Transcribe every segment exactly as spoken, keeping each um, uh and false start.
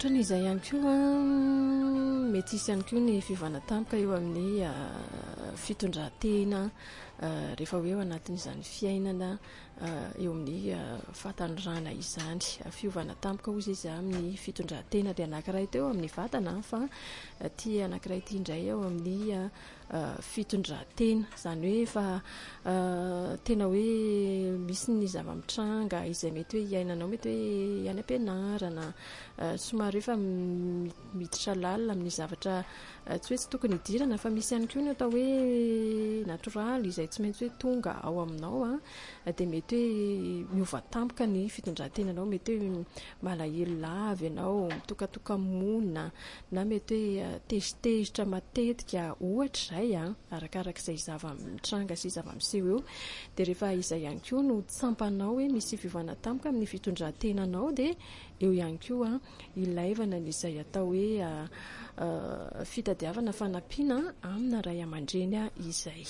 Ankoatran'izay ihany koa mety isy ihany koa ny fivana tampoka eo amin'ny fitondratena rehefa hoe ao anatin'izany fiainana eo amin'ny fahatanorana izany. Fiovana tampoka ozy izy amin'ny fitondratena dia anankiray teo amin'ny vatana fa ty anankiray ty indray ao amin'ny fitondratena, zany hoe fa tena hoe misy ny zava-mitranga izay mety hoe iainanao, mety hoe any am-pianarana, somary efa miditra lalina amin'ny zavatra tsy hoe tsy tokony hidirana fa misy ihany koa ny atao hoe natoraly izay tsy maintsy hoe tonga ao aminao a dia mety hoe miova tampoka ny fitondrantenanao, mety hoe malahelo lavy ianao, mitokatoka-monina na mety hoe tezitezitra matetika ohatra izay a arakarak'izay zava-mitranga sy zava-miseho eo. Dia rehefa izay ihany koa no tsampanao hoe misy fivana tampoka amin'ny fitondrantenanao dia eo ihany koa ilaivana n'izay atao hoe fitadiavana fanampiana amina ray aman-dreny izay.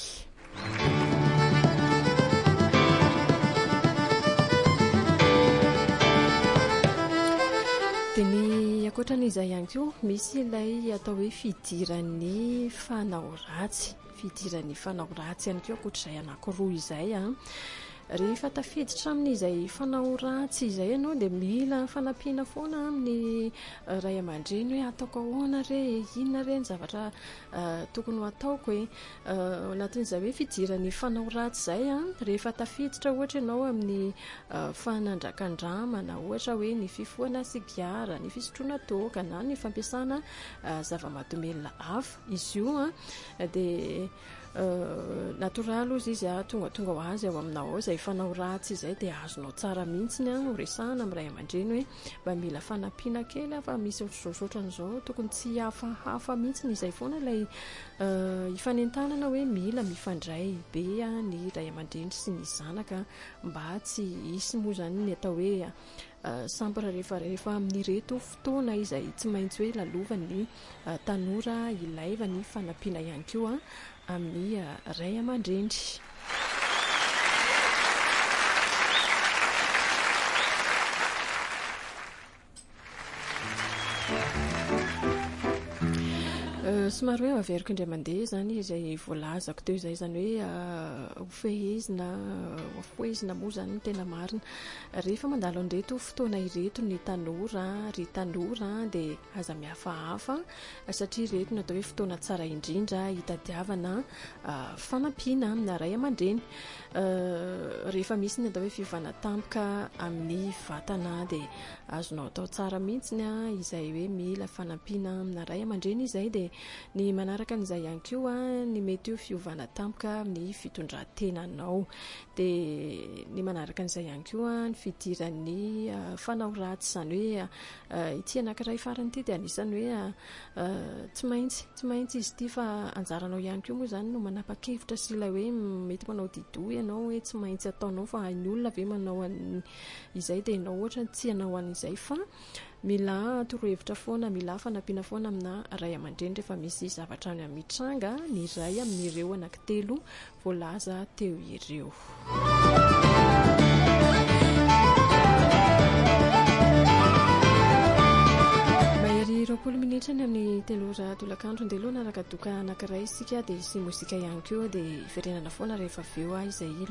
Dia ny ankoatran'izay ihany koa misy ilay atao hoe fidiran'ny fanao ratsy, fidiran'ny fanao ratsy ihany koa ankoatr'izay anankiroa izay a. Rehefa tafiditra amin'izay fanao ratsy izay ianao dia mila fanampiana foana amin'ny ray aman-dreny hoe ataoko ahoana re, inona re ny zavatra tokony ho ataoko e. Anatin'izay hoe fidiran'ny fanao ratsy izay a, rehefa tafiditra ohatra ianao amin'ny fanandrakandramana, ohatra hoe ny fifohana sigara, ny fisotroana toaka na ny fampiasana zava-mahadomelina hafa, izy io a dia natoraly ozy izy a tonga tonga ho azy ao aminao ao izay fanao ratsy izay dia azonao tsara mihitsy ho resahana amin'ny ray aman-dreny hoe mba mila fanampiana kely fa misy ohatr'izao tokony tsy hafahafa mihitsy izay foana ilay hifanentanana hoe mila mifandray be ny ray aman-dreny sy ny zanaka mba tsy hisy moa zany ny atao hoe sampra rehefa rehefa amin'ireto fotoana izay tsy maintsy hoe lalovan'ny tanora ilaiva ny fanampiana ihany koa amin'ny ray aman-dreny. Somary hoe averiko indray mandeha zany izay voalazako teo izay, zany hoe hofehezina hofoezina moa zany tena marina. Rehefa mandalo an'ireto fotoana ireto ny tanora ry tanora dia aza mihafahafa satria ireto natao hoe fotoana tsara indrindra hitadiavana fanampiana amina ray aman-dreny. Rehefa misy ny atao hoe fivana tampoka amin'ny vatana dia azonao atao tsara mihitsy izay hoe mila fanampiana amina ray aman-dreny izay. Dia ny manaraka an'izay ihany koa ny mety ho fiovana tampoka amin'ny fitondrantenanao. Dia ny manaraka an'izay ihany koa ny fidiran'ny fanao ratsy, zany hoe ity anankiray farany ity dia anisany hoe tsy maintsy tsy maintsy izy ity fa anjaranao ihany koa moa zany no manapa-kevitra sy ilay hoe mety manao dido ianao hoe tsy maintsy ataonao fa ny olona ve manao izay dia ianao ohatra tsy hanao an'izay, fa mila torohevitra foana, mila fanampiana foana amina ray aman-dreny rehefa misy zavatra any mitranga ny ray amin'ireo anankitelo voalaza teo ireo. roapolo minitra ny amin'ny telo ora tolakandro ndeloana araka doka anankiray isika dia isy mozika ihany koa dia iverenana foana rehefa avy eo izay